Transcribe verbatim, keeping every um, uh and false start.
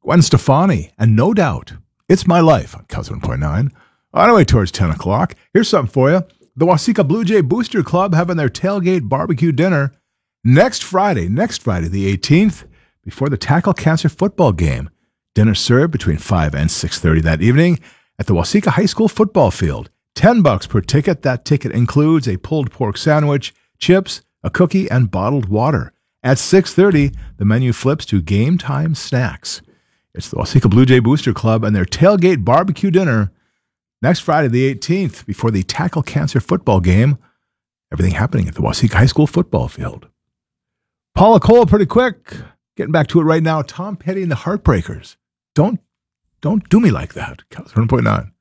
Gwen Stefani, and No Doubt, It's My Life on Cal seven point nine. On our way towards ten o'clock, here's something for you. The Waseca Blue Jay Booster Club having their tailgate barbecue dinner next Friday, next Friday the eighteenth, before the Tackle Cancer football game. Dinner served between five and six thirty that evening at the Waseca High School football field. ten bucks per ticket. That ticket includes a pulled pork sandwich, chips, a cookie, and bottled water. At six thirty, the menu flips to game time snacks. It's the Waseca Blue Jay Booster Club and their tailgate barbecue dinner next Friday the eighteenth before the Tackle Cancer football game. Everything happening at the Waseca High School football field. Paula Cole, pretty quick. Getting back to it right now. Tom Petty and the Heartbreakers. Don't, don't do me like that. Cal seven point nine.